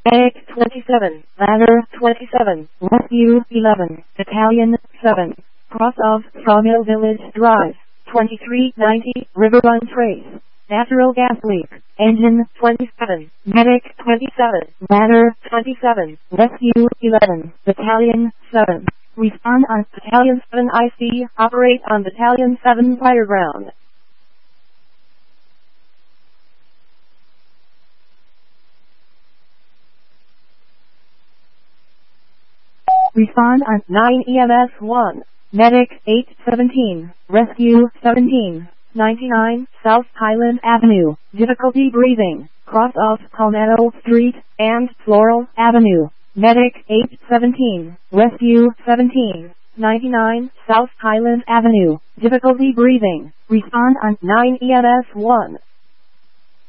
Medic 27, Ladder 27, Rescue 11, Battalion 7, cross of Sawmill Village Drive, 2390, Riverrun Trace, natural gas leak, engine 27, Medic 27, Ladder 27, Rescue 11, Battalion 7. Respond on Battalion 7 IC, operate on Battalion 7 fire ground. Respond on 9 EMS 1, Medic 817, Rescue 17, 99 South Highland Avenue, difficulty breathing, cross of Palmetto Street and Floral Avenue. Medic 817, Rescue 17, 99 South Highland Avenue, difficulty breathing. Respond on 9 EMS 1.